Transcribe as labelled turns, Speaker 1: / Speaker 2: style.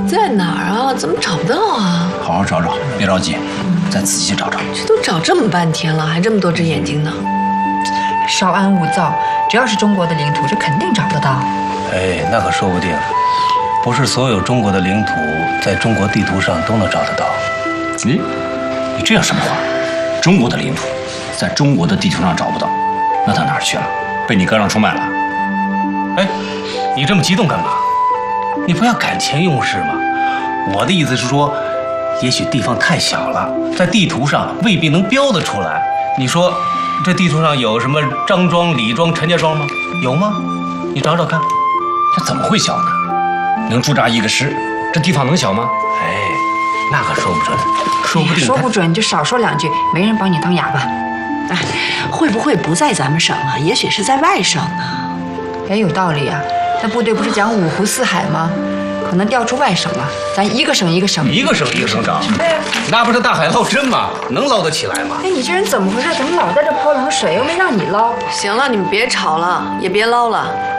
Speaker 1: 在哪儿啊？怎么找不到啊？
Speaker 2: 好好找找，别着急，再仔细找找。
Speaker 1: 这都找这么半天了，还这么多只眼睛呢。
Speaker 3: 稍安勿躁，只要是中国的领土，这肯定找得到。
Speaker 4: 哎，那可说不定，不是所有中国的领土在中国地图上都能找得到。
Speaker 2: 你这样什么话？中国的领土在中国的地图上找不到，那到哪儿去了？被你哥让出卖了？
Speaker 4: 哎，你这么激动干嘛？你不要感情用事吗？我的意思是说，也许地方太小了，在地图上未必能标得出来。你说，这地图上有什么张庄、李庄、陈家庄吗？有吗？你找找看。
Speaker 2: 这怎么会小呢？能驻扎一个师，这地方能小吗？
Speaker 4: 哎，那可说不准，说不定。
Speaker 3: 说不准就少说两句，没人帮你当哑巴。
Speaker 1: 哎，会不会不在咱们省啊？也许是在外省呢。
Speaker 3: 也有道理啊，那部队不是讲五湖四海吗？可能调出外省了，咱一个省一个省，
Speaker 4: 一个省一个省找。
Speaker 3: 对啊，
Speaker 4: 那不是大海捞针吗？能捞得起来吗？
Speaker 3: 哎，你这人怎么回事？怎么老在这泼冷水？又没让你捞。
Speaker 1: 行了，你们别吵了，也别捞了。